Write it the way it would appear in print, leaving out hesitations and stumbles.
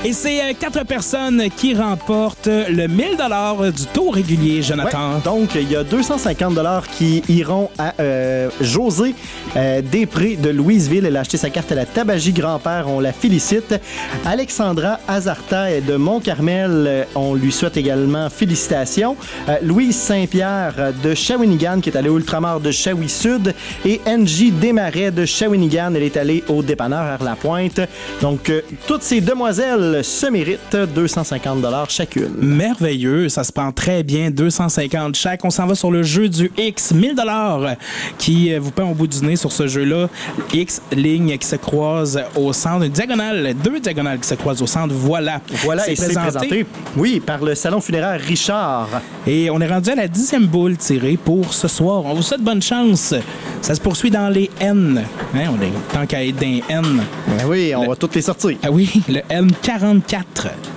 Et c'est 4 personnes qui remportent le 1000 $ du taux régulier, Jonathan. Ouais, donc, il y a 250 $ qui iront à José Després de Louisville. Elle a acheté sa carte à la Tabagie Grand-Père. On la félicite. Alexandra Azarta de Mont-Carmel, on lui souhaite également félicitations. Louise Saint-Pierre de Shawinigan, qui est allée au Ultramar de Shawi-Sud. Et Angie Desmarais de Shawinigan, elle est allée au dépanneur à La Pointe. Donc, toutes ces demoiselles se méritent 250 $ chacune. Merveilleux, ça se prend très bien, 250 chaque. On s'en va sur le jeu du X, 1000 $ qui vous peint au bout du nez sur ce jeu-là. X, ligne qui se croise au centre, une diagonale, 2 diagonales qui se croisent au centre. Voilà, et c'est présenté, oui, par le Salon funéraire Richard. Et on est rendu à la 10e boule tirée pour ce soir. On vous souhaite bonne chance. Ça se poursuit dans les N. Hein, tant qu'à être dans les N. Ben oui, on va toutes les sortir. Ah oui, le N44.